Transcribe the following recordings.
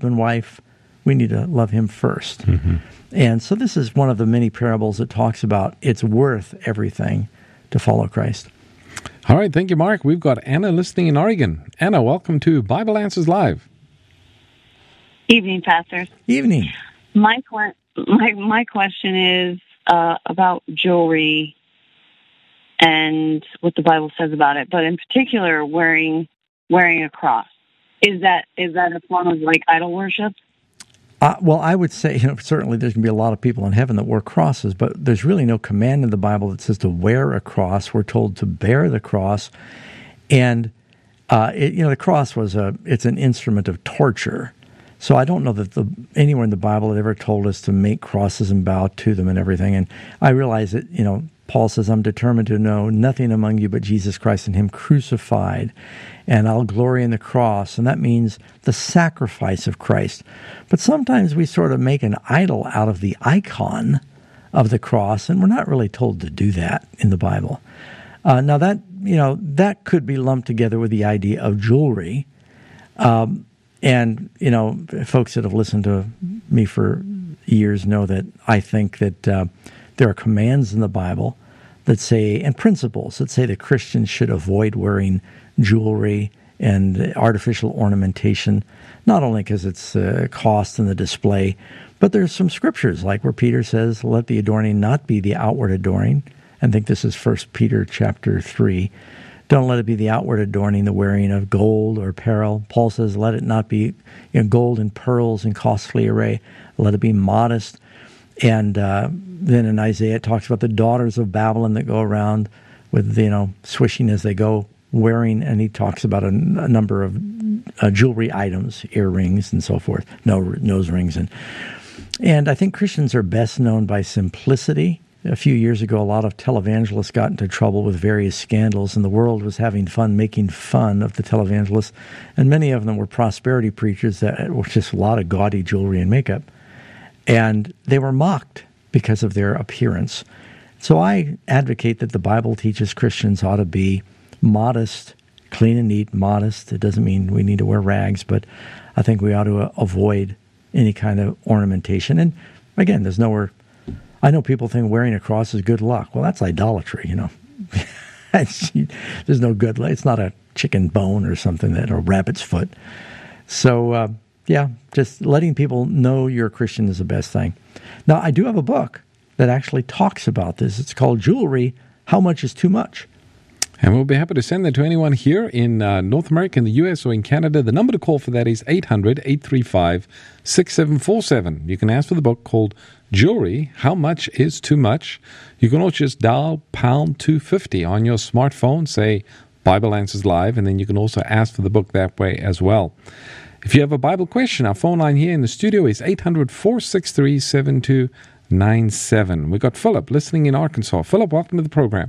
husband, wife, we need to love him first. Mm-hmm. And so this is one of the many parables that talks about it's worth everything to follow Christ. All right, thank you, Mark. We've got Anna listening in Oregon. Anna, welcome to Bible Answers Live. Evening, pastors. Evening. My question is about jewelry and what the Bible says about it, but in particular, wearing a cross. Is that a form of like idol worship? Well, I would say, certainly there's going to be a lot of people in heaven that wear crosses, but there's really no command in the Bible that says to wear a cross. We're told to bear the cross, and the cross it's an instrument of torture. So I don't know that anywhere in the Bible had ever told us to make crosses and bow to them and everything. And I realize that, Paul says, I'm determined to know nothing among you but Jesus Christ and him crucified, and I'll glory in the cross. And that means the sacrifice of Christ. But sometimes we sort of make an idol out of the icon of the cross, and we're not really told to do that in the Bible. Now that could be lumped together with the idea of jewelry. And, folks that have listened to me for years know that I think that there are commands in the Bible that say, and principles that say that Christians should avoid wearing jewelry and artificial ornamentation, not only because it's cost in the display, but there's some scriptures like where Peter says, let the adorning not be the outward adorning. I think this is 1 Peter chapter 3. Don't let it be the outward adorning, the wearing of gold or apparel. Paul says, let it not be gold and pearls and costly array. Let it be modest. And then in Isaiah, it talks about the daughters of Babylon that go around with, swishing as they go, wearing, and he talks about a number of jewelry items, earrings and so forth, nose rings. And I think Christians are best known by simplicity. A few years ago, a lot of televangelists got into trouble with various scandals, and the world was having fun making fun of the televangelists. And many of them were prosperity preachers that were just a lot of gaudy jewelry and makeup. And they were mocked because of their appearance. So I advocate that the Bible teaches Christians ought to be modest, clean and neat, modest. It doesn't mean we need to wear rags, but I think we ought to avoid any kind of ornamentation. And again, there's nowhere... I know people think wearing a cross is good luck. Well, that's idolatry, There's no good luck. It's not a chicken bone or something, or a rabbit's foot. So, just letting people know you're a Christian is the best thing. Now, I do have a book that actually talks about this. It's called Jewelry, How Much is Too Much? And we'll be happy to send that to anyone here in North America, in the U.S., or in Canada. The number to call for that is 800-835-6747. You can ask for the book called Jewelry, How Much is Too Much? You can also just dial pound 250 on your smartphone, say Bible Answers Live, and then you can also ask for the book that way as well. If you have a Bible question, our phone line here in the studio is 800-463-7297. We've got Philip listening in Arkansas. Philip, welcome to the program.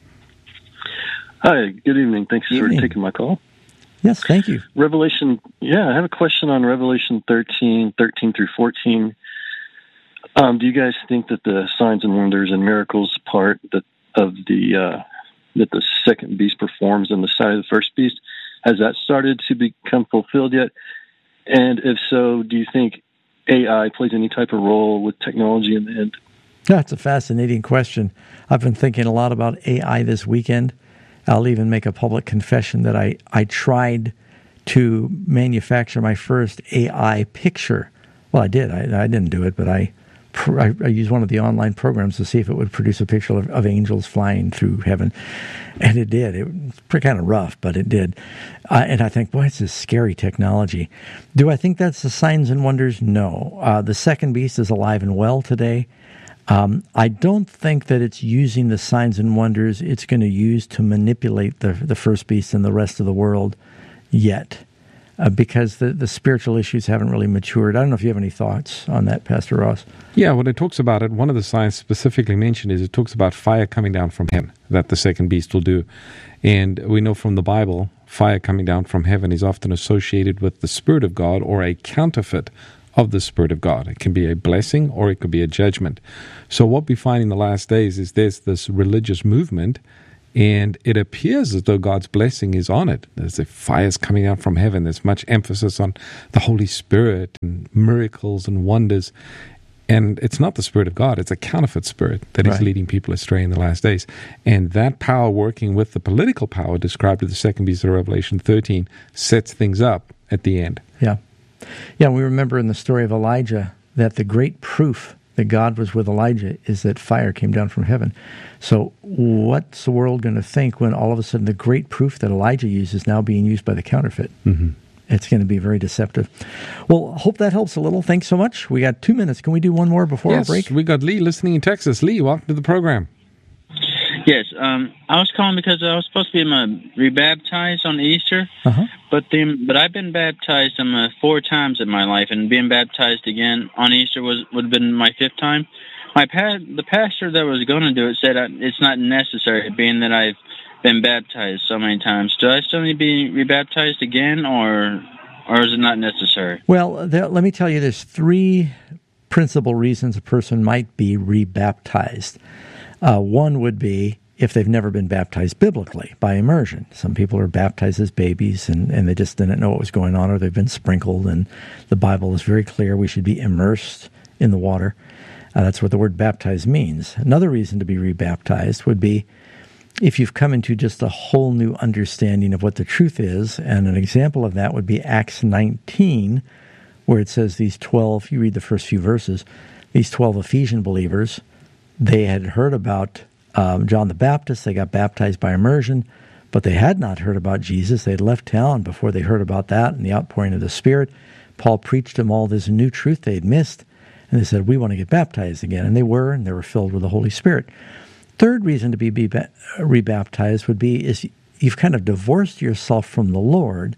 Hi, good evening. Thanks for taking my call. Yes, thank you. Revelation, I have a question on Revelation 13 through 14. Do you guys think that the signs and wonders and miracles part that the second beast performs on the side of the first beast, has that started to become fulfilled yet? And if so, do you think AI plays any type of role with technology in the end? That's a fascinating question. I've been thinking a lot about AI this weekend. I'll even make a public confession that I tried to manufacture my first AI picture. Well, I did. I didn't do it, but I used one of the online programs to see if it would produce a picture of angels flying through heaven. And it did. It was kind of rough, but it did. And I think, boy, it's this scary technology. Do I think that's the signs and wonders? No. The second beast is alive and well today. I don't think that it's using the signs and wonders it's going to use to manipulate the first beast and the rest of the world yet, because the spiritual issues haven't really matured. I don't know if you have any thoughts on that, Pastor Ross. Yeah, when it talks about it, one of the signs specifically mentioned is it talks about fire coming down from heaven, that the second beast will do. And we know from the Bible, fire coming down from heaven is often associated with the Spirit of God or a counterfeit of the Spirit of God. It can be a blessing or it could be a judgment. So what we find in the last days is there's this religious movement And it appears as though God's blessing is on it. There's fires coming out from heaven. There's much emphasis on the Holy Spirit and miracles and wonders. And it's not the Spirit of God. It's a counterfeit spirit that is leading people astray in the last days. And that power working with the political power described in the second beast of Revelation 13 sets things up at the end. Yeah. Yeah, we remember in the story of Elijah that the great proof that God was with Elijah is that fire came down from heaven. So what's the world going to think when all of a sudden the great proof that Elijah used is now being used by the counterfeit? Mm-hmm. It's going to be very deceptive. Well, hope that helps a little. Thanks so much. We got 2 minutes. Can we do one more before our break? Yes, we got Lee listening in Texas. Lee, welcome to the program. Yes, I was calling because I was supposed to be rebaptized on Easter, but I've been baptized 4 times in my life, and being baptized again on Easter would have been my 5th time. The pastor that was going to do it said it's not necessary, being that I've been baptized so many times. Do I still need to be rebaptized again, or is it not necessary? Well, let me tell you, there's 3 principal reasons a person might be rebaptized. One would be if they've never been baptized biblically by immersion. Some people are baptized as babies and they just didn't know what was going on, or they've been sprinkled, and the Bible is very clear we should be immersed in the water. That's what the word baptized means. Another reason to be rebaptized would be if you've come into just a whole new understanding of what the truth is, and an example of that would be Acts 19, where it says these 12, you read the first few verses, these 12 Ephesian believers, they had heard about John the Baptist, they got baptized by immersion, but they had not heard about Jesus. They had left town before they heard about that and the outpouring of the Spirit. Paul preached them all this new truth they had missed, and they said, we want to get baptized again. And they were filled with the Holy Spirit. Third reason to be rebaptized would be is you've kind of divorced yourself from the Lord.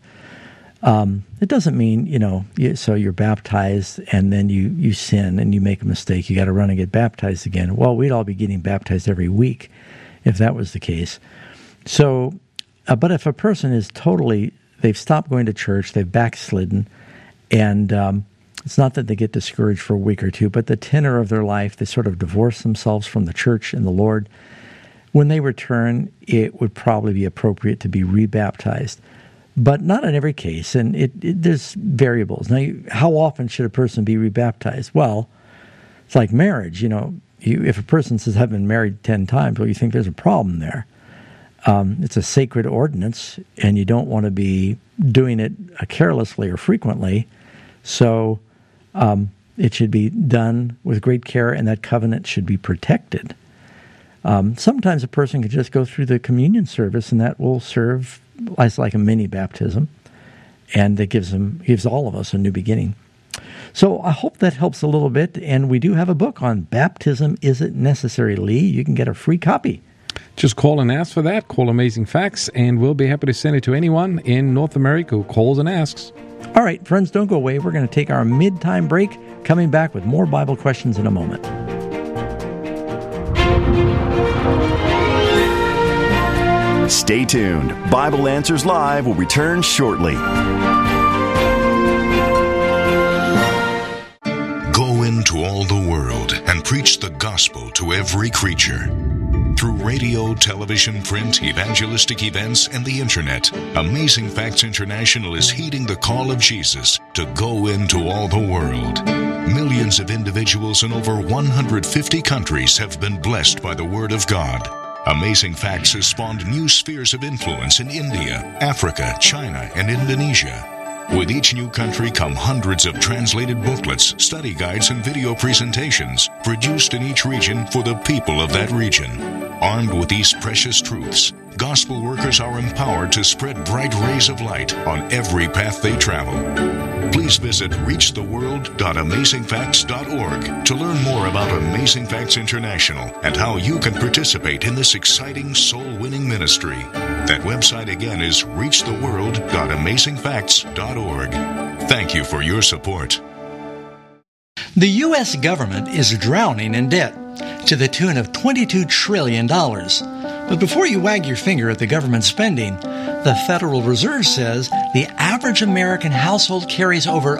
It doesn't mean, so you're baptized and then you sin and you make a mistake. You got to run and get baptized again. Well, we'd all be getting baptized every week if that was the case. So, but if a person is they've stopped going to church, they've backslidden, and it's not that they get discouraged for a week or two, but the tenor of their life, they sort of divorce themselves from the church and the Lord. When they return, it would probably be appropriate to be rebaptized. But not in every case, and there's variables. Now, how often should a person be rebaptized? Well, it's like marriage. If a person says, I've been married 10 times, well, you think there's a problem there. It's a sacred ordinance, and you don't want to be doing it carelessly or frequently. So it should be done with great care, and that covenant should be protected. Sometimes a person can just go through the communion service, and that will serve as like a mini baptism, and it gives all of us a new beginning. So I hope that helps a little bit, and we do have a book on baptism. Is it necessary, Lee? You can get a free copy. Just call and ask for that. Call Amazing Facts, and we'll be happy to send it to anyone in North America who calls and asks. All right, friends, don't go away. We're going to take our mid-time break, coming back with more Bible questions in a moment. Stay tuned. Bible Answers Live will return shortly. Go into all the world and preach the gospel to every creature. Through radio, television, print, evangelistic events, and the internet, Amazing Facts International is heeding the call of Jesus to go into all the world. Millions of individuals in over 150 countries have been blessed by the Word of God. Amazing Facts has spawned new spheres of influence in India, Africa, China, and Indonesia. With each new country come hundreds of translated booklets, study guides, and video presentations produced in each region for the people of that region. Armed with these precious truths, gospel workers are empowered to spread bright rays of light on every path they travel. Please visit reachtheworld.amazingfacts.org to learn more about Amazing Facts International and how you can participate in this exciting soul-winning ministry. That website again is reachtheworld.amazingfacts.org. Thank you for your support. The U.S. government is drowning in debt to the tune of $22 trillion. But before you wag your finger at the government spending, the Federal Reserve says the average American household carries over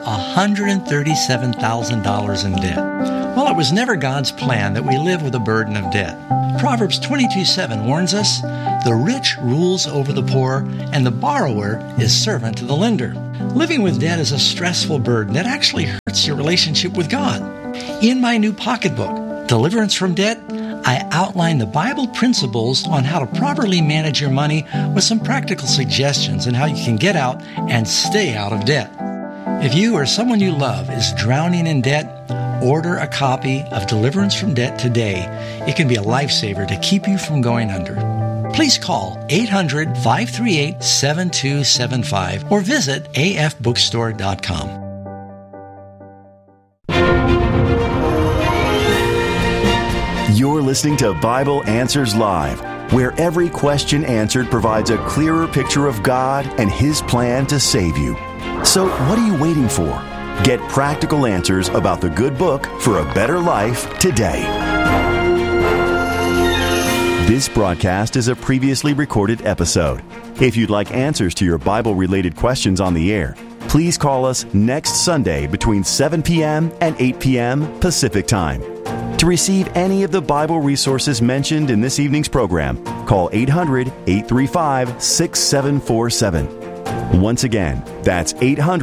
$137,000 in debt. Well, it was never God's plan that we live with a burden of debt. Proverbs 22:7 warns us, the rich rules over the poor, and the borrower is servant to the lender. Living with debt is a stressful burden that actually hurts your relationship with God. In my new pocketbook, Deliverance from Debt, I outline the Bible principles on how to properly manage your money with some practical suggestions on how you can get out and stay out of debt. If you or someone you love is drowning in debt, order a copy of Deliverance from Debt today. It can be a lifesaver to keep you from going under. Please call 800-538-7275 or visit afbookstore.com. You're listening to Bible Answers Live, where every question answered provides a clearer picture of God and His plan to save you. So what are you waiting for? Get practical answers about the good book for a better life today. This broadcast is a previously recorded episode. If you'd like answers to your Bible-related questions on the air, please call us next Sunday between 7 p.m. and 8 p.m. Pacific Time. To receive any of the Bible resources mentioned in this evening's program, call 800-835-6747. Once again, that's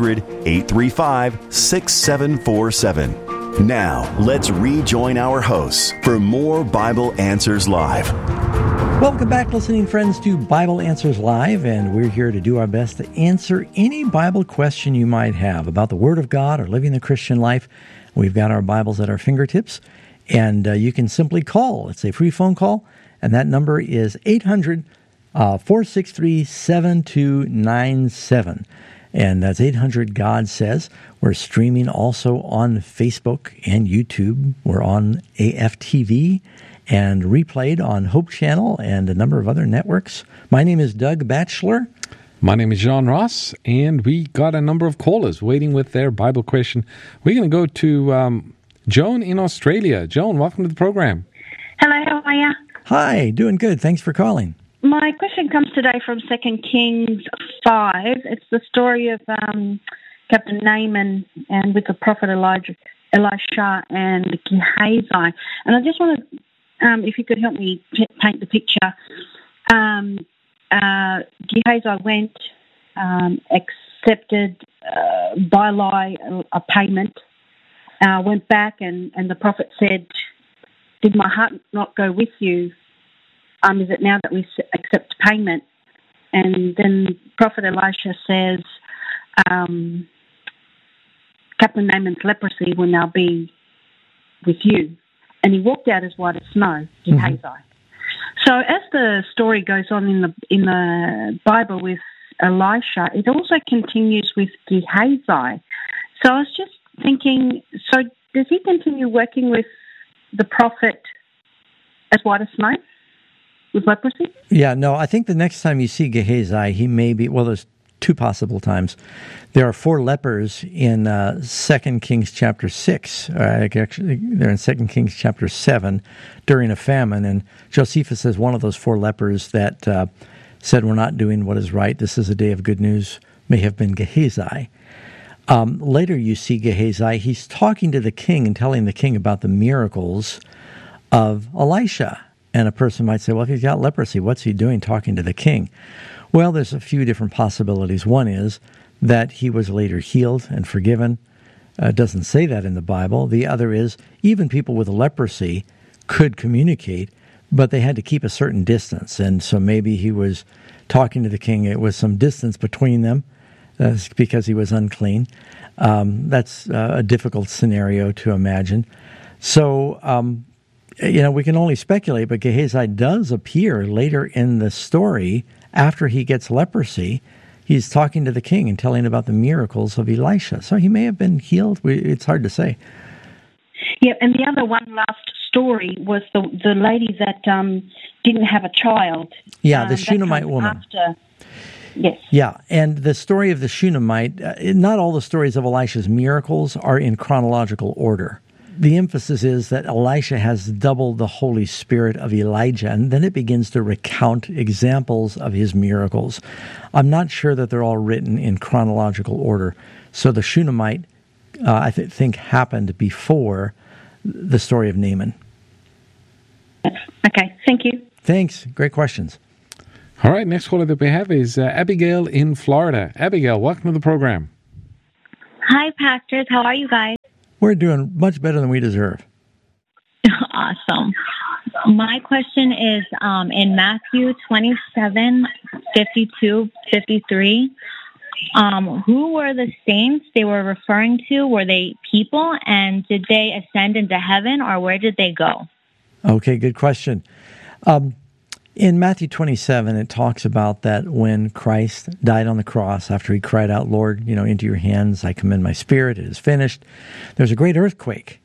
800-835-6747. Now, let's rejoin our hosts for more Bible Answers Live. Welcome back, listening friends, to Bible Answers Live, and we're here to do our best to answer any Bible question you might have about the Word of God or living the Christian life. We've got our Bibles at our fingertips, and you can simply call. It's a free phone call, and that number is 800-463-7297. And that's 800 God Says. We're streaming also on Facebook and YouTube. We're on AFTV and replayed on Hope Channel and a number of other networks. My name is Doug Batchelor. My name is John Ross, and we got a number of callers waiting with their Bible question. We're going to go to Joan in Australia. Joan, welcome to the program. Hello, how are you? Hi, doing good. Thanks for calling. My question comes today from 2 Kings 5. It's the story of Captain Naaman and with the prophet Elisha and Gehazi. And I just want to, if you could help me paint the picture. Gehazi went, accepted by lie a payment, went back and the prophet said, "Did my heart not go with you? Is it now that we accept payment?" And then Prophet Elisha says, Captain Naaman's leprosy will now be with you. And he walked out as white as snow, Gehazi. Mm-hmm. So as the story goes on in the Bible with Elisha, it also continues with Gehazi. So I was just thinking, so does he continue working with the prophet as white as snow? With leprosy? Yeah, no, I think the next time you see Gehazi, he may be, well, there's two possible times. There are 4 lepers in 2 Kings chapter 6. Actually, they're in 2 Kings chapter 7 during a famine, and Josephus says one of those 4 lepers that said, "We're not doing what is right, this is a day of good news," may have been Gehazi. Later you see Gehazi, he's talking to the king and telling the king about the miracles of Elisha. And a person might say, well, if he's got leprosy, what's he doing talking to the king? Well, there's a few different possibilities. One is that he was later healed and forgiven. It doesn't say that in the Bible. The other is even people with leprosy could communicate, but they had to keep a certain distance. And so maybe he was talking to the king. It was some distance between them because he was unclean. That's a difficult scenario to imagine. So, we can only speculate, but Gehazi does appear later in the story after he gets leprosy. He's talking to the king and telling about the miracles of Elisha. So he may have been healed. It's hard to say. Yeah, and the other one last story was the lady that didn't have a child. Yeah, the Shunammite woman. Yes. Yeah, and the story of the Shunammite, not all the stories of Elisha's miracles are in chronological order. The emphasis is that Elisha has double the Holy Spirit of Elijah, and then it begins to recount examples of his miracles. I'm not sure that they're all written in chronological order. So the Shunammite, I think, happened before the story of Naaman. Okay, thank you. Thanks. Great questions. All right, next caller that we have is Abigail in Florida. Abigail, welcome to the program. Hi, pastors. How are you guys? We're doing much better than we deserve. Awesome. My question is in Matthew 27:52-53. Who were the saints they were referring to? Were they people, and did they ascend into heaven, or where did they go? Okay, good question. In Matthew 27, it talks about that when Christ died on the cross, after he cried out, Lord, into your hands I commend my spirit, it is finished. There's a great earthquake.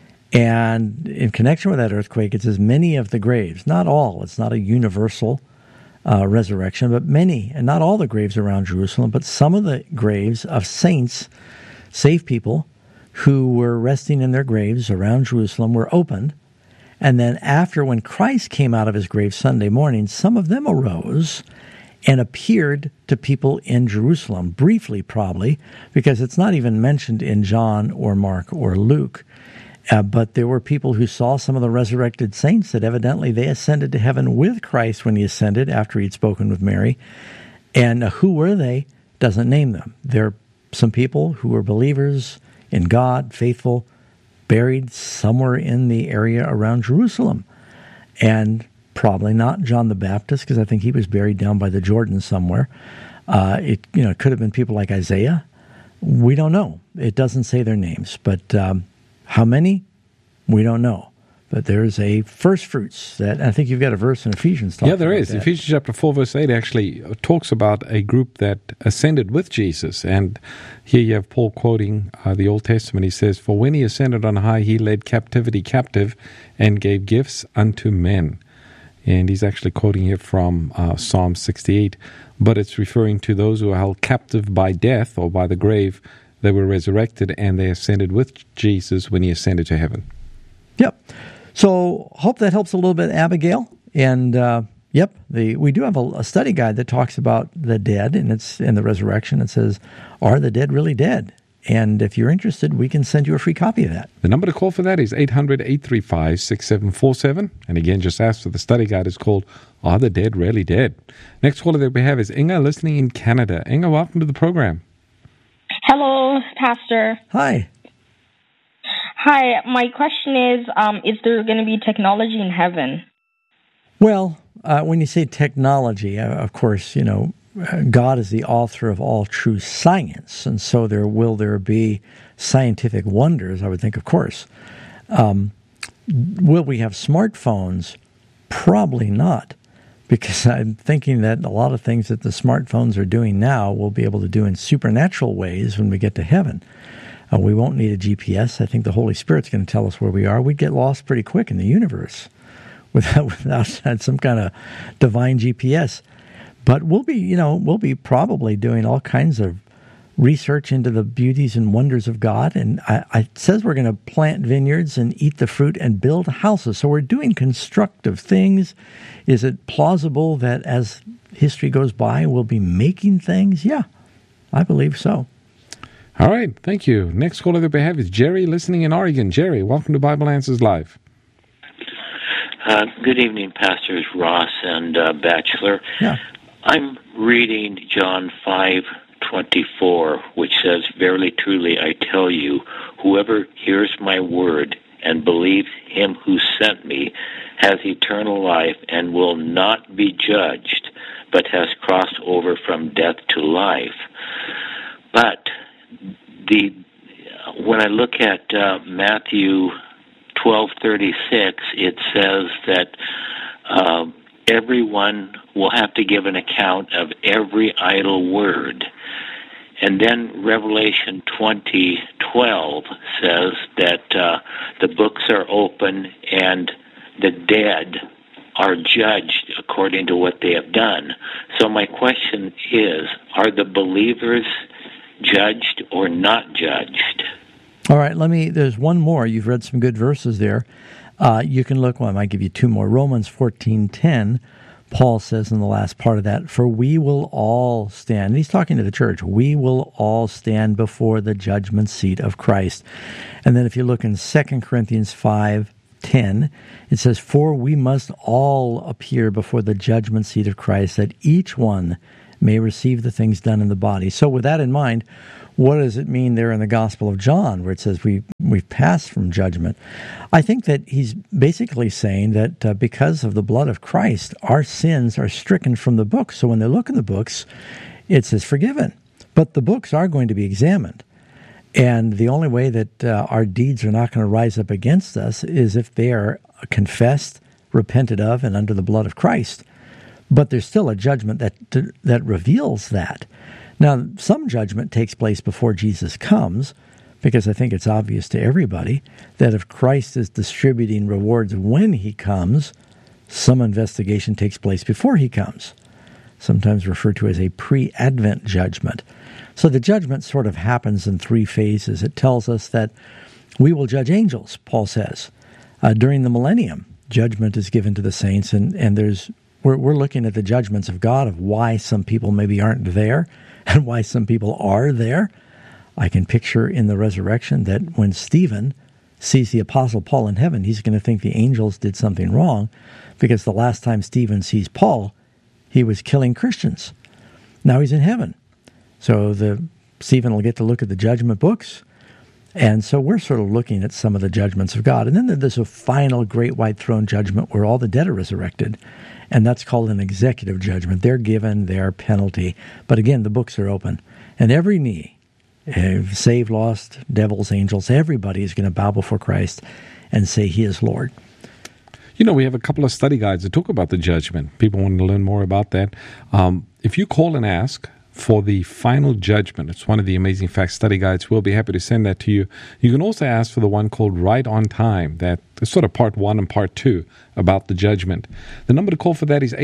And in connection with that earthquake, it says many of the graves, not all, it's not a universal resurrection, but many, and not all the graves around Jerusalem, but some of the graves of saints, saved people, who were resting in their graves around Jerusalem were opened. And then after, when Christ came out of his grave Sunday morning, some of them arose and appeared to people in Jerusalem, briefly probably, because it's not even mentioned in John or Mark or Luke. But there were people who saw some of the resurrected saints that evidently they ascended to heaven with Christ when he ascended after he'd spoken with Mary. And who were they? Doesn't name them. They're some people who were believers in God, faithful, buried somewhere in the area around Jerusalem. And probably not John the Baptist, because I think he was buried down by the Jordan somewhere. It could have been people like Isaiah. We don't know. It doesn't say their names. But how many? We don't know. But there's a first fruits that I think you've got a verse in Ephesians talking about. Yeah, there is. That. Ephesians chapter 4, verse 8 actually talks about a group that ascended with Jesus. And here you have Paul quoting the Old Testament. He says, "For when he ascended on high, he led captivity captive and gave gifts unto men." And he's actually quoting here from Psalm 68. But it's referring to those who are held captive by death or by the grave. They were resurrected and they ascended with Jesus when he ascended to heaven. Yep. So hope that helps a little bit, Abigail. And we do have a study guide that talks about the dead, and it's in the resurrection. It says, "Are the dead really dead?" And if you're interested, we can send you a free copy of that. The number to call for that is 800-835-6747. And again, just ask for the study guide. It's called "Are the Dead Really Dead?" Next caller that we have is Inga, listening in Canada. Inga, welcome to the program. Hello, Pastor. Hi. Hi, my question is there going to be technology in heaven? Well, when you say technology, of course, God is the author of all true science, and so will there be scientific wonders, I would think, of course. Will we have smartphones? Probably not, because I'm thinking that a lot of things that the smartphones are doing now we'll be able to do in supernatural ways when we get to heaven. We won't need a GPS. I think the Holy Spirit's going to tell us where we are. We'd get lost pretty quick in the universe without some kind of divine GPS. But we'll be probably doing all kinds of research into the beauties and wonders of God. And it says we're going to plant vineyards and eat the fruit and build houses. So we're doing constructive things. Is it plausible that as history goes by, we'll be making things? Yeah, I believe so. All right, thank you. Next caller that we have is Jerry, listening in Oregon. Jerry, welcome to Bible Answers Live. Good evening, Pastors Ross and Batchelor. Yeah. I'm reading John 5:24, which says, "Verily, truly, I tell you, whoever hears my word and believes him who sent me has eternal life and will not be judged, but has crossed over from death to life." But when I look at Matthew 12:36, it says that everyone will have to give an account of every idle word. And then Revelation 20:12 says that the books are open and the dead are judged according to what they have done. So my question is, are the believers judged or not judged? All right, there's one more. You've read some good verses there. You can look, I might give you two more. Romans 14:10, Paul says in the last part of that, "For we will all stand," and he's talking to the church, "we will all stand before the judgment seat of Christ." And then if you look in 2 Corinthians 5, 10, it says, "For we must all appear before the judgment seat of Christ, that each one may receive the things done in the body." So with that in mind, what does it mean there in the Gospel of John, where it says we've passed from judgment? I think that he's basically saying that because of the blood of Christ, our sins are stricken from the book. So when they look in the books, it says forgiven. But the books are going to be examined. And the only way that our deeds are not going to rise up against us is if they are confessed, repented of, and under the blood of Christ. But there's still a judgment that reveals that. Now, some judgment takes place before Jesus comes, because I think it's obvious to everybody that if Christ is distributing rewards when he comes, some investigation takes place before he comes, sometimes referred to as a pre-Advent judgment. So the judgment sort of happens in three phases. It tells us that we will judge angels, Paul says. During the millennium, judgment is given to the saints, and we're looking at the judgments of God of why some people maybe aren't there and why some people are there. I can picture in the resurrection that when Stephen sees the Apostle Paul in heaven, he's going to think the angels did something wrong, because the last time Stephen sees Paul, he was killing Christians. Now he's in heaven. So Stephen will get to look at the judgment books. And so we're sort of looking at some of the judgments of God. And then there's a final great white throne judgment where all the dead are resurrected. And that's called an executive judgment. They're given their penalty. But again, the books are open. And every knee, saved, lost, devils, angels, everybody is going to bow before Christ and say he is Lord. You know, we have a couple of study guides that talk about the judgment. People want to learn more about that. If you call and ask for the final judgment, it's one of the Amazing Facts study guides. We'll be happy to send that to you. You can also ask for the one called Right on Time. That is sort of part 1 and part 2 about the judgment. The number to call for that is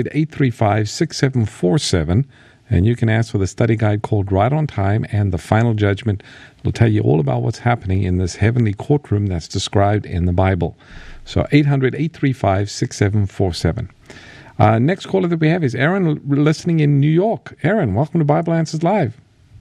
800-835-6747. And you can ask for the study guide called Right on Time and the Final Judgment. It'll tell you all about what's happening in this heavenly courtroom that's described in the Bible. So 800-835-6747. Next caller that we have is Aaron, listening in New York. Aaron, welcome to Bible Answers Live.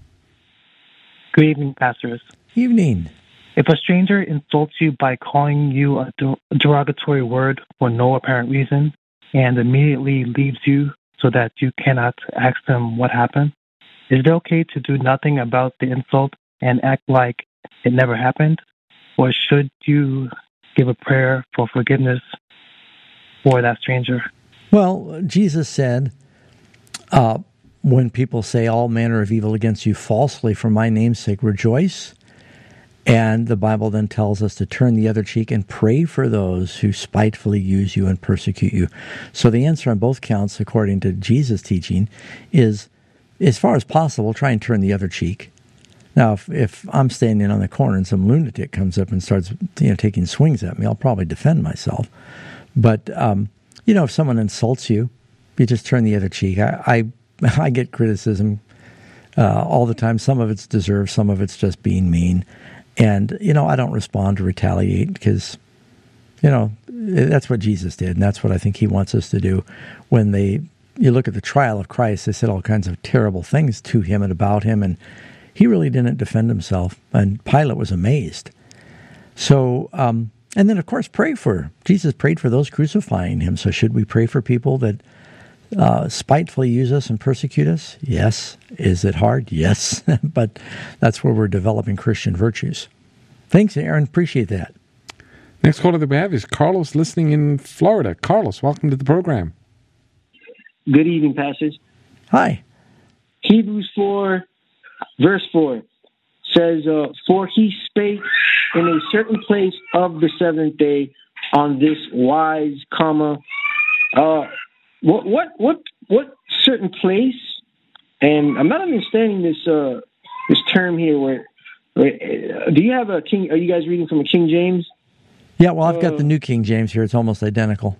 Good evening, pastors. Evening. If a stranger insults you by calling you a derogatory word for no apparent reason and immediately leaves you so that you cannot ask them what happened, is it okay to do nothing about the insult and act like it never happened? Or should you give a prayer for forgiveness for that stranger? Well, Jesus said, when people say all manner of evil against you falsely for my name's sake, rejoice. And the Bible then tells us to turn the other cheek and pray for those who spitefully use you and persecute you. So the answer on both counts, according to Jesus' teaching, is, as far as possible, try and turn the other cheek. Now, if I'm standing on the corner and some lunatic comes up and starts taking swings at me, I'll probably defend myself. But if someone insults you, you just turn the other cheek. I get criticism all the time. Some of it's deserved, some of it's just being mean. And, I don't respond to retaliate because, that's what Jesus did. And that's what I think he wants us to do. When you look at the trial of Christ, they said all kinds of terrible things to him and about him. And he really didn't defend himself. And Pilate was amazed. So, and then, of course, Jesus prayed for those crucifying him. So should we pray for people that spitefully use us and persecute us? Yes. Is it hard? Yes. But that's where we're developing Christian virtues. Thanks, Aaron. Appreciate that. Next caller that we have is Carlos, listening in Florida. Carlos, welcome to the program. Good evening, pastors. Hi. Hebrews 4, verse 4 says, "For he spake in a certain place of the seventh day on this wise, what certain place?" And I'm not understanding this term here. Where do you have a King? Are you guys reading from a King James? Yeah, well, I've got the New King James here. It's almost identical.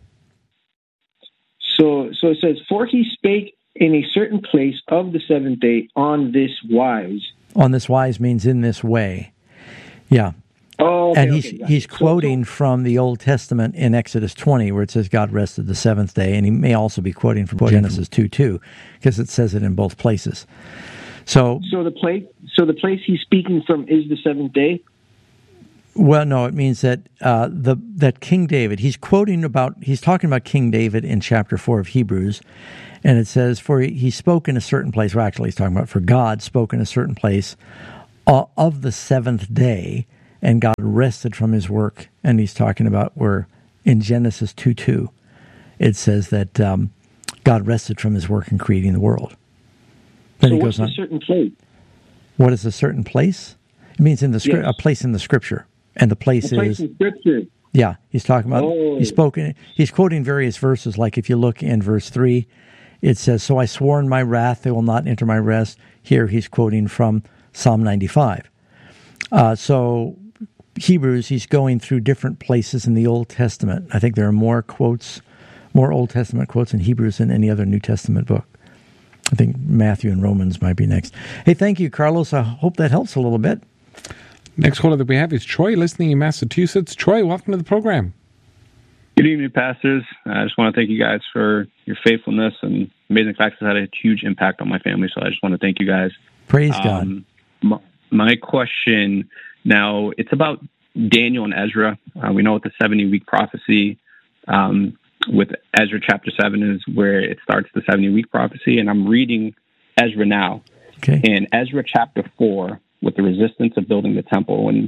So it says, "For he spake in a certain place of the seventh day on this wise." On this wise means in this way. Yeah. Oh, okay, and he's quoting from the Old Testament in Exodus 20, where it says God rested the seventh day, and he may also be quoting from Genesis 2:2, because it says it in both places. So the place he's speaking from is the seventh day. Well, no, it means that that King David, he's talking about King David in chapter 4 of Hebrews, and it says, for he spoke in a certain place, well, actually he's talking about for God spoke in a certain place of the seventh day, and God rested from his work. And he's talking about where in Genesis 2:2, it says that God rested from his work in creating the world. Then so he what's goes on, a certain place? What is a certain place? It means in the a place in the Scripture. And the place is in Scripture. Yeah, he's talking about. He's quoting various verses. Like if you look in verse 3, it says, "So I swore in my wrath, they will not enter my rest." Here he's quoting from Psalm 95. So Hebrews, he's going through different places in the Old Testament. I think there are more Old Testament quotes in Hebrews than any other New Testament book. I think Matthew and Romans might be next. Hey, thank you, Carlos. I hope that helps a little bit. Next caller that we have is Troy, listening in Massachusetts. Troy, welcome to the program. Good evening, pastors. I just want to thank you guys for your faithfulness and amazing facts has had a huge impact on my family, so I just want to thank you guys. Praise God. My question now, it's about Daniel and Ezra. We know what the 70-week prophecy with Ezra chapter 7 is where it starts the 70-week prophecy, and I'm reading Ezra now. Okay. In Ezra chapter 4, with the resistance of building the temple, and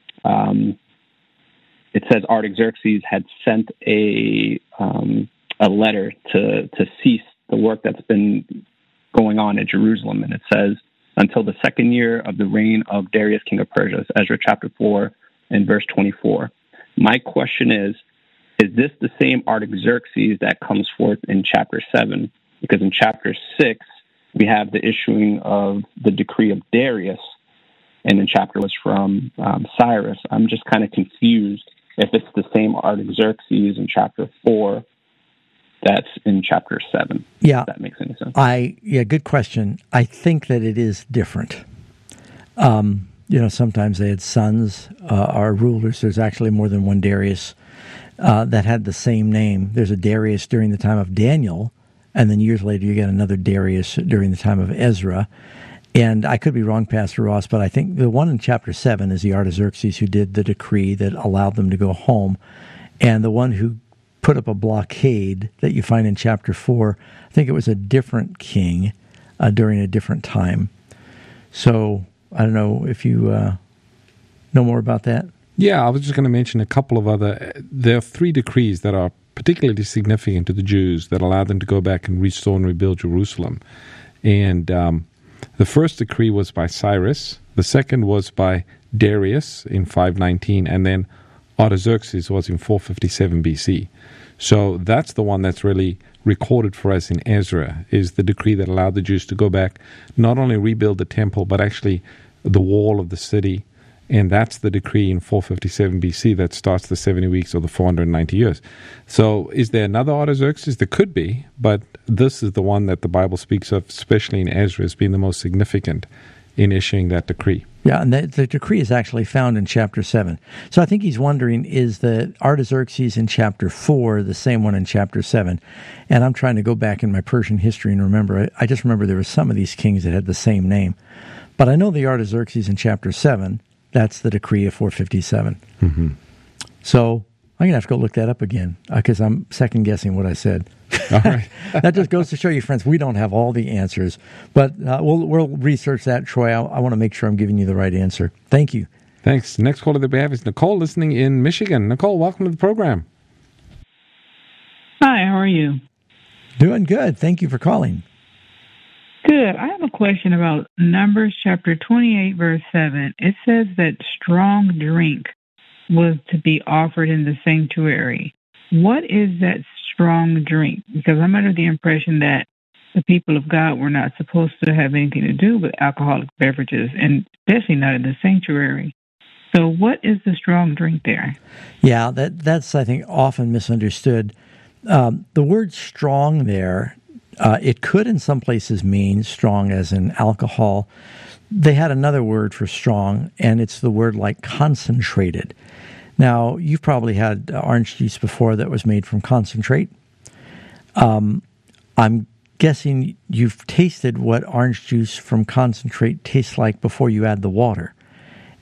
it says Artaxerxes had sent a letter to cease the work that's been going on at Jerusalem, and it says until the second year of the reign of Darius, king of Persia. It's Ezra chapter 4 and verse 24. My question is this the same Artaxerxes that comes forth in chapter 7? Because in chapter 6 we have the issuing of the decree of Darius, and in chapter was from Cyrus. I'm just kind of confused if it's the same Artaxerxes in chapter 4 that's in chapter 7. Yeah. If that makes any sense. Good question. I think that it is different. Sometimes they had sons or rulers. There's actually more than one Darius that had the same name. There's a Darius during the time of Daniel, and then years later you get another Darius during the time of Ezra. And I could be wrong, Pastor Ross, but I think the one in chapter 7 is the Artaxerxes who did the decree that allowed them to go home. And the one who put up a blockade that you find in chapter 4, I think it was a different king during a different time. So I don't know if you know more about that. Yeah, I was just going to mention a couple of there are 3 decrees that are particularly significant to the Jews that allowed them to go back and restore and rebuild Jerusalem. And the first decree was by Cyrus, the second was by Darius in 519, and then Artaxerxes was in 457 BC. So that's the one that's really recorded for us in Ezra, is the decree that allowed the Jews to go back, not only rebuild the temple, but actually the wall of the city. And that's the decree in 457 BC that starts the 70 weeks or the 490 years. So is there another Artaxerxes? There could be, but this is the one that the Bible speaks of, especially in Ezra, as being the most significant in issuing that decree. Yeah, and the decree is actually found in chapter 7. So I think he's wondering, is the Artaxerxes in chapter 4 the same one in chapter 7? And I'm trying to go back in my Persian history and remember. I just remember there were some of these kings that had the same name. But I know the Artaxerxes in chapter 7, that's the decree of 457. Mm-hmm. So I'm going to have to go look that up again because I'm second-guessing what I said. All right. That just goes to show you, friends, we don't have all the answers. But we'll research that, Troy. I want to make sure I'm giving you the right answer. Thank you. Thanks. Next caller that we have is Nicole, listening in Michigan. Nicole, welcome to the program. Hi, how are you? Doing good. Thank you for calling. Good. I have a question about Numbers chapter 28, verse 7. It says that strong drink was to be offered in the sanctuary. What is that strong drink? Because I'm under the impression that the people of God were not supposed to have anything to do with alcoholic beverages, and especially not in the sanctuary. So what is the strong drink there? Yeah, that's I think, often misunderstood. The word strong there, it could in some places mean strong as in alcohol. They had another word for strong, and it's the word like concentrated. Now, you've probably had orange juice before that was made from concentrate. I'm guessing you've tasted what orange juice from concentrate tastes like before you add the water.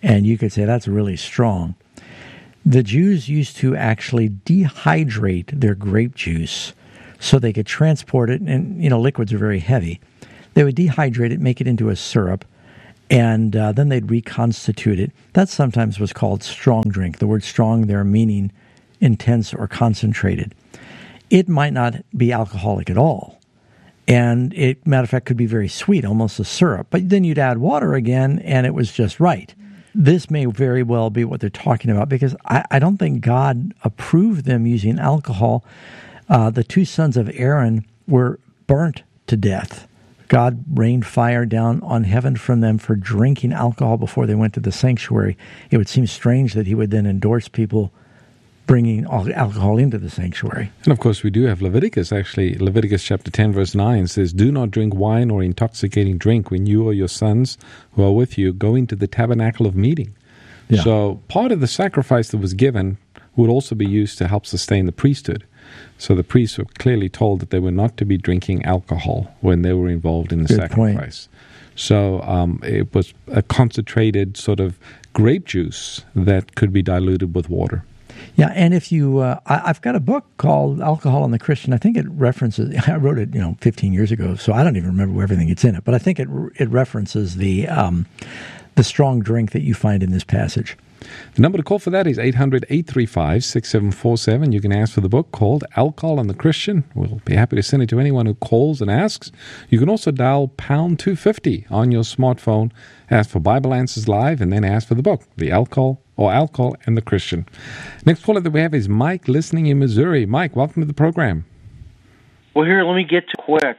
And you could say that's really strong. The Jews used to actually dehydrate their grape juice so they could transport it, and liquids are very heavy. They would dehydrate it, make it into a syrup, and then they'd reconstitute it. That sometimes was called strong drink. The word strong there meaning intense or concentrated. It might not be alcoholic at all. And it, matter of fact, could be very sweet, almost a syrup. But then you'd add water again, and it was just right. This may very well be what they're talking about, because I don't think God approved them using alcohol. The two sons of Aaron were burnt to death. God rained fire down on heaven from them for drinking alcohol before they went to the sanctuary. It would seem strange that he would then endorse people bringing alcohol into the sanctuary. And of course, we do have Leviticus. Actually, Leviticus chapter 10, verse 9 says, "Do not drink wine or intoxicating drink when you or your sons who are with you go into the tabernacle of meeting." Yeah. So part of the sacrifice that was given would also be used to help sustain the priesthood. So the priests were clearly told that they were not to be drinking alcohol when they were involved in the Good sacrifice. Point. So it was a concentrated sort of grape juice that could be diluted with water. Yeah, and if you, I've got a book called Alcohol and the Christian. I think it references, I wrote it, 15 years ago, so I don't even remember everything that's in it, but I think it references the strong drink that you find in this passage. The number to call for that is 800-835-6747. You can ask for the book called Alcohol and the Christian. We'll be happy to send it to anyone who calls and asks. You can also dial pound 250 on your smartphone, ask for Bible Answers Live, and then ask for the book, The Alcohol and the Christian. Next caller that we have is Mike, listening in Missouri. Mike, welcome to the program. Well, here, let me get to quick.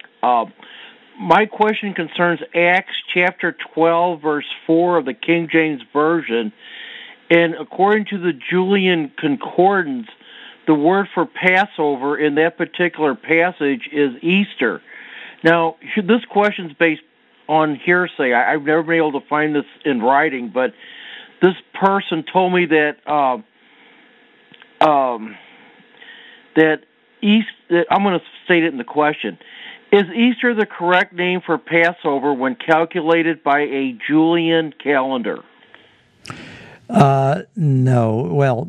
My question concerns Acts chapter 12, verse 4 of the King James Version. And according to the Julian Concordance, the word for Passover in that particular passage is Easter. Now, this question's based on hearsay. I've never been able to find this in writing, but this person told me that I'm going to state it in the question. Is Easter the correct name for Passover when calculated by a Julian calendar? No. Well,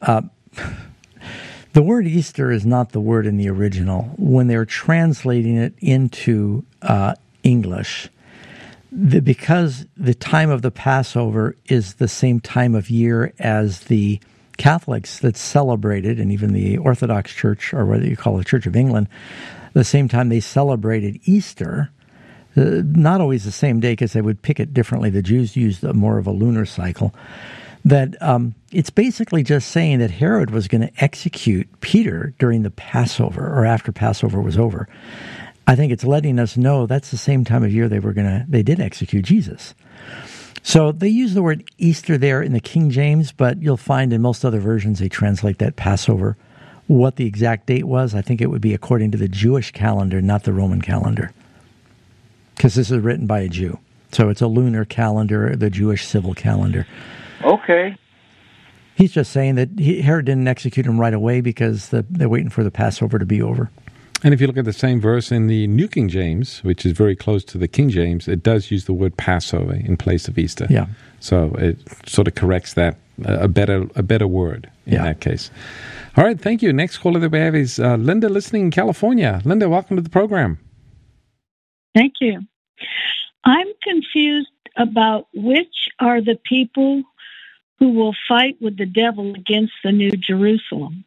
the word Easter is not the word in the original. When they're translating it into English, because the time of the Passover is the same time of year as the Catholics that celebrated, and even the Orthodox Church, or whether you call it Church of England, the same time they celebrated Easter, not always the same day because they would pick it differently. The Jews used more of a lunar cycle. That it's basically just saying that Herod was going to execute Peter during the Passover or after Passover was over. I think it's letting us know that's the same time of year they did execute Jesus. So they use the word Easter there in the King James, but you'll find in most other versions they translate that Passover. What the exact date was, I think it would be according to the Jewish calendar, not the Roman calendar, because this is written by a Jew. So it's a lunar calendar, the Jewish civil calendar. Okay. He's just saying that Herod didn't execute him right away because they're waiting for the Passover to be over. And if you look at the same verse in the New King James, which is very close to the King James, it does use the word Passover in place of Easter. Yeah. So it sort of corrects that, a better word in that case. All right, thank you. Next caller that we have is Linda, listening in California. Linda, welcome to the program. Thank you. I'm confused about which are the people who will fight with the devil against the New Jerusalem.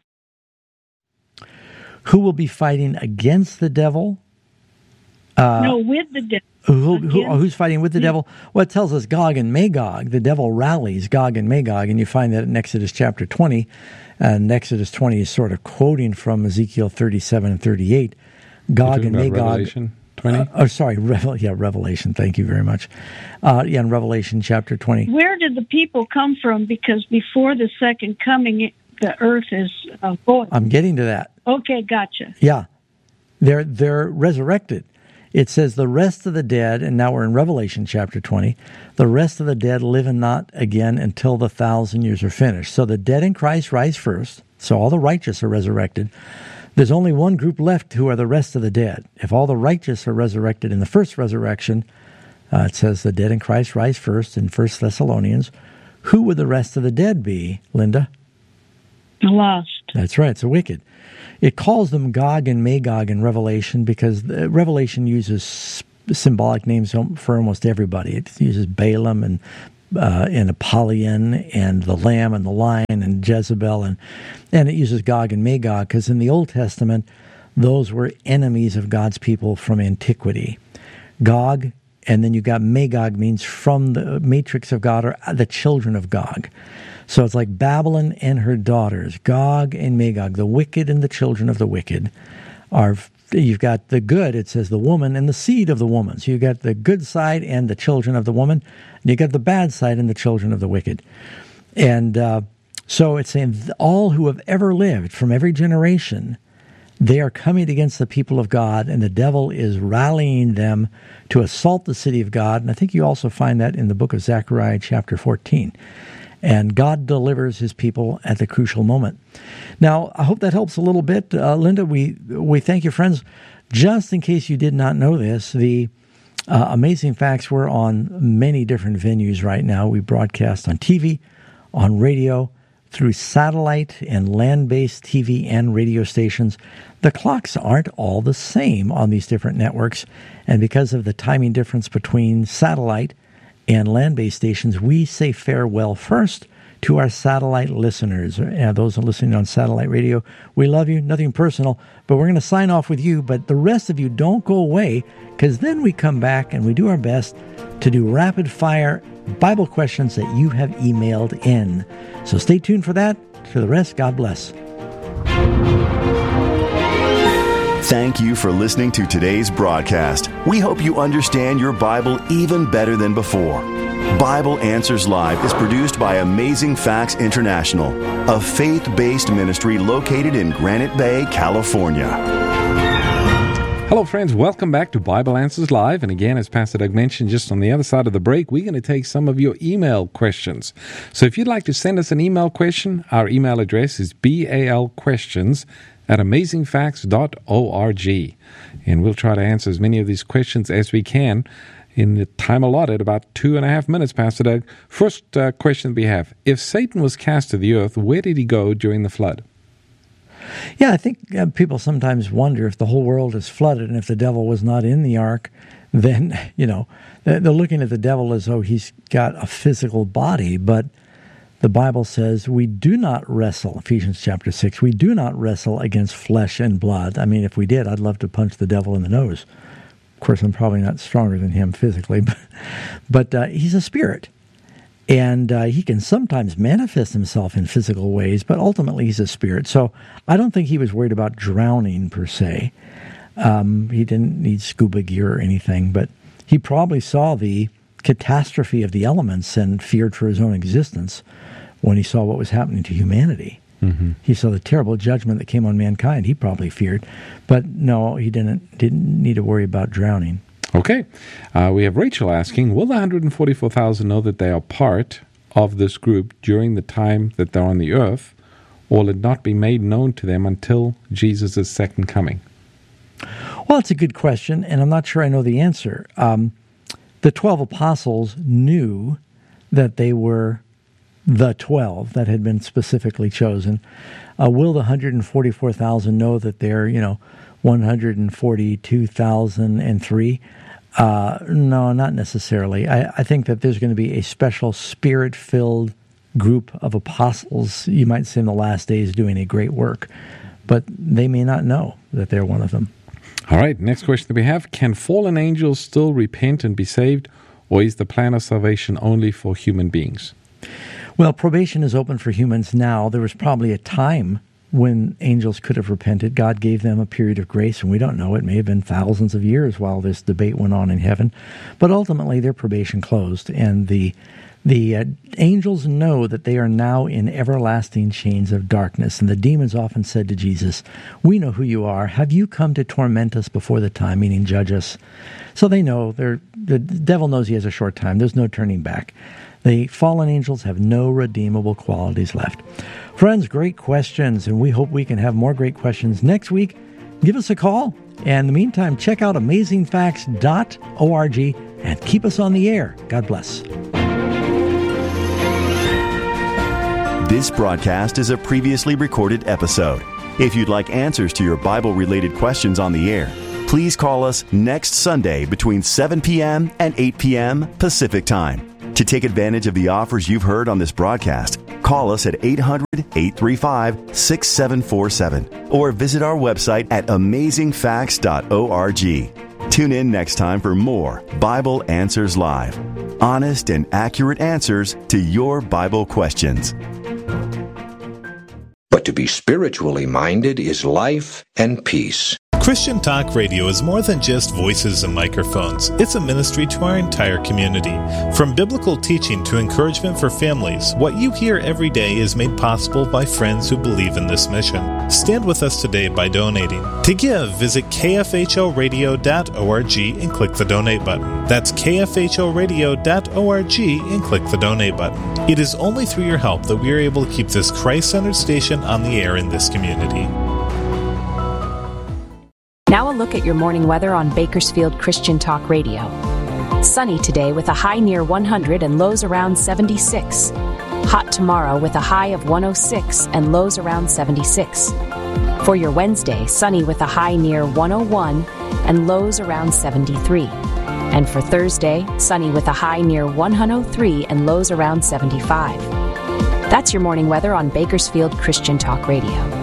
Who will be fighting against the devil? No, with the devil. Who's fighting with the devil? Well, it tells us Gog and Magog. The devil rallies Gog and Magog, and you find that in Exodus chapter 20. And Exodus 20 is sort of quoting from Ezekiel 37 and 38. Gog and Magog. Revelation 20? Revelation. Thank you very much. In Revelation chapter 20. Where did the people come from? Because before the second coming, the earth is void. I'm getting to that. Okay, gotcha. Yeah. They're resurrected. It says the rest of the dead, and now we're in Revelation chapter 20, the rest of the dead live and not again until the 1,000 years are finished. So the dead in Christ rise first, so all the righteous are resurrected. There's only one group left who are the rest of the dead. If all the righteous are resurrected in the first resurrection, it says the dead in Christ rise first in 1 Thessalonians. Who would the rest of the dead be, Linda? The lost. That's right, it's the wicked. It calls them Gog and Magog in Revelation because Revelation uses symbolic names for almost everybody. It uses Balaam and Apollyon and the Lamb and the Lion and Jezebel, and it uses Gog and Magog because in the Old Testament, those were enemies of God's people from antiquity. Gog, and then you got Magog, means from the matrix of God, or the children of Gog. So it's like Babylon and her daughters, Gog and Magog, the wicked and the children of the wicked. You've got the good, it says the woman and the seed of the woman. So you've got the good side and the children of the woman, and you've got the bad side and the children of the wicked. And so it's saying all who have ever lived from every generation, they are coming against the people of God, and the devil is rallying them to assault the city of God. And I think you also find that in the book of Zechariah, chapter 14. And God delivers his people at the crucial moment. Now, I hope that helps a little bit. Linda, we thank you, friends. Just in case you did not know this, the Amazing Facts, we're on many different venues right now. We broadcast on TV, on radio, through satellite and land-based TV and radio stations. The clocks aren't all the same on these different networks, and because of the timing difference between satellite and land-based stations, we say farewell first to our satellite listeners. Those listening on satellite radio, we love you, nothing personal, but we're going to sign off with you. But the rest of you, don't go away, because then we come back and we do our best to do rapid-fire Bible questions that you have emailed in. So stay tuned for that. For the rest, God bless. Thank you for listening to today's broadcast. We hope you understand your Bible even better than before. Bible Answers Live is produced by Amazing Facts International, a faith-based ministry located in Granite Bay, California. Hello, friends. Welcome back to Bible Answers Live. And again, as Pastor Doug mentioned, just on the other side of the break, we're going to take some of your email questions. So if you'd like to send us an email question, our email address is balquestions@amazingfacts.org. And we'll try to answer as many of these questions as we can in the time allotted, about 2.5 minutes, Pastor Doug. First question we have: if Satan was cast to the earth, where did he go during the flood? Yeah, I think people sometimes wonder if the whole world is flooded and if the devil was not in the ark, then, they're looking at the devil as though he's got a physical body. But the Bible says we do not wrestle, Ephesians chapter 6, we do not wrestle against flesh and blood. I mean, if we did, I'd love to punch the devil in the nose. Of course, I'm probably not stronger than him physically, but he's a spirit. And he can sometimes manifest himself in physical ways, but ultimately he's a spirit. So I don't think he was worried about drowning per se. He didn't need scuba gear or anything, but he probably saw the catastrophe of the elements and feared for his own existence when he saw what was happening to humanity. Mm-hmm. He saw the terrible judgment that came on mankind. He probably feared. But no, he didn't need to worry about drowning. Okay. We have Rachel asking, will the 144,000 know that they are part of this group during the time that they're on the earth, or will it not be made known to them until Jesus' second coming? Well, it's a good question, and I'm not sure I know the answer. The 12 apostles knew that they were the 12 that had been specifically chosen. Will the 144,000 know that they're, 142,003? No, not necessarily. I think that there's going to be a special spirit-filled group of apostles, you might say in the last days, doing a great work. But they may not know that they're one of them. All right, next question that we have. Can fallen angels still repent and be saved, or is the plan of salvation only for human beings? Well, probation is open for humans now. There was probably a time when angels could have repented. God gave them a period of grace, and we don't know. It may have been thousands of years while this debate went on in heaven. But ultimately, their probation closed, and the angels know that they are now in everlasting chains of darkness. And the demons often said to Jesus, we know who you are. Have you come to torment us before the time, meaning judge us? So they know. The devil knows he has a short time. There's no turning back. The fallen angels have no redeemable qualities left. Friends, great questions, and we hope we can have more great questions next week. Give us a call, and in the meantime, check out amazingfacts.org and keep us on the air. God bless. This broadcast is a previously recorded episode. If you'd like answers to your Bible-related questions on the air, please call us next Sunday between 7 p.m. and 8 p.m. Pacific Time. To take advantage of the offers you've heard on this broadcast, call us at 800-835-6747 or visit our website at amazingfacts.org. Tune in next time for more Bible Answers Live. Honest and accurate answers to your Bible questions. But to be spiritually minded is life and peace. Christian Talk Radio is more than just voices and microphones. It's a ministry to our entire community. From biblical teaching to encouragement for families, what you hear every day is made possible by friends who believe in this mission. Stand with us today by donating. To give, visit kfhoradio.org and click the donate button. That's kfhoradio.org and click the donate button. It is only through your help that we are able to keep this Christ-centered station on the air in this community. Now a look at your morning weather on Bakersfield Christian Talk Radio. Sunny today with a high near 100 and lows around 76. Hot tomorrow with a high of 106 and lows around 76. For your Wednesday, sunny with a high near 101 and lows around 73. And for Thursday, sunny with a high near 103 and lows around 75. That's your morning weather on Bakersfield Christian Talk Radio.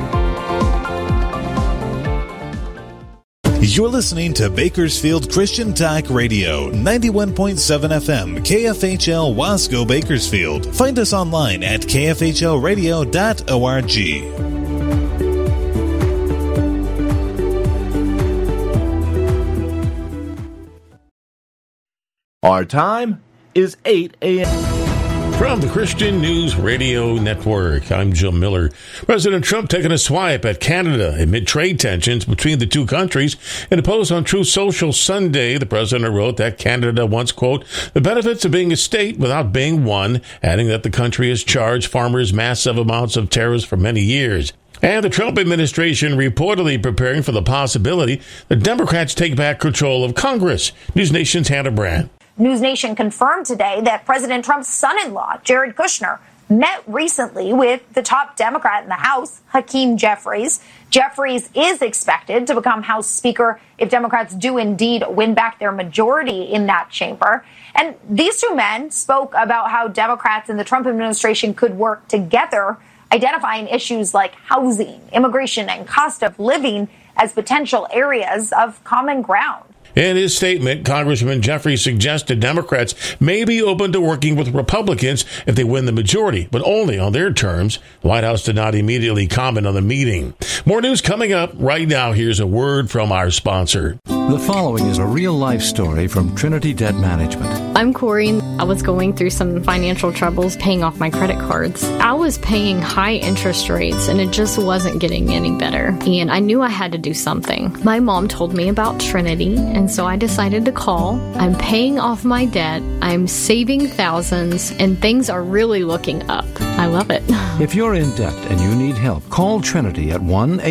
You're listening to Bakersfield Christian Talk Radio, 91.7 FM, KFHL Wasco, Bakersfield. Find us online at kfhlradio.org. Our time is 8 a.m. From the Christian News Radio Network, I'm Jim Miller. President Trump taking a swipe at Canada amid trade tensions between the two countries. In a post on Truth Social Sunday, the president wrote that Canada wants, quote, the benefits of being a state without being one, adding that the country has charged farmers massive amounts of tariffs for many years. And the Trump administration reportedly preparing for the possibility that Democrats take back control of Congress. News Nation's Hannah Brand. News Nation confirmed today that President Trump's son-in-law, Jared Kushner, met recently with the top Democrat in the House, Hakeem Jeffries. Jeffries is expected to become House Speaker if Democrats do indeed win back their majority in that chamber. And these two men spoke about how Democrats and the Trump administration could work together, identifying issues like housing, immigration, and cost of living as potential areas of common ground. In his statement, Congressman Jeffries suggested Democrats may be open to working with Republicans if they win the majority, but only on their terms. The White House did not immediately comment on the meeting. More news coming up right now. Here's a word from our sponsor. The following is a real-life story from Trinity Debt Management. I'm Corey. I was going through some financial troubles paying off my credit cards. I was paying high interest rates, and it just wasn't getting any better. And I knew I had to do something. My mom told me about Trinity, and so I decided to call. I'm paying off my debt. I'm saving thousands, and things are really looking up. I love it. If you're in debt and you need help, call Trinity at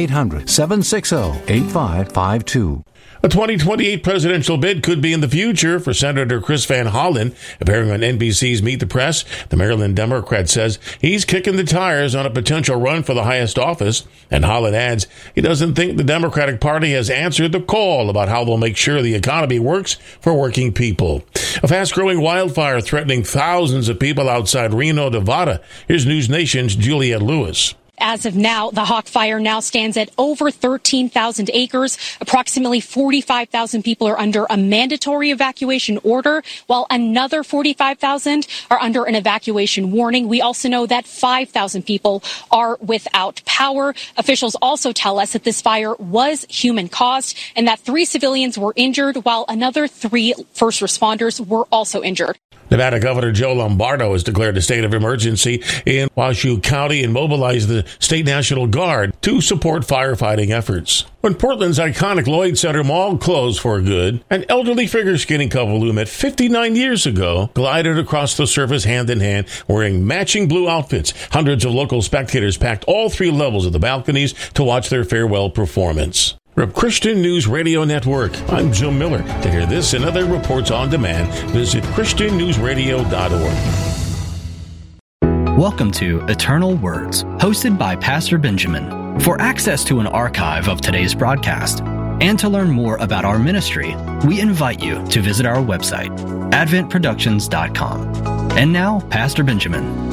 1-800-760-8552. A 2028 presidential bid could be in the future for Senator Chris Van Hollen. Appearing on NBC's Meet the Press, the Maryland Democrat says he's kicking the tires on a potential run for the highest office. And Hollen adds he doesn't think the Democratic Party has answered the call about how they'll make sure the economy works for working people. A fast-growing wildfire threatening thousands of people outside Reno, Nevada. Here's News Nation's Juliette Lewis. As of now, the Hawk Fire now stands at over 13,000 acres. Approximately 45,000 people are under a mandatory evacuation order, while another 45,000 are under an evacuation warning. We also know that 5,000 people are without power. Officials also tell us that this fire was human-caused and that 3 civilians were injured, while another 3 first responders were also injured. Nevada Governor Joe Lombardo has declared a state of emergency in Washoe County and mobilized the State National Guard to support firefighting efforts. When Portland's iconic Lloyd Center Mall closed for good, an elderly figure skating couple who met 59 years ago glided across the surface hand in hand wearing matching blue outfits. Hundreds of local spectators packed all 3 levels of the balconies to watch their farewell performance. From Christian News Radio Network, I'm Jim Miller. To hear this and other reports on demand, visit ChristianNewsRadio.org. Welcome to Eternal Words, hosted by Pastor Benjamin. For access to an archive of today's broadcast and to learn more about our ministry, we invite you to visit our website, adventproductions.com. And now, Pastor Benjamin.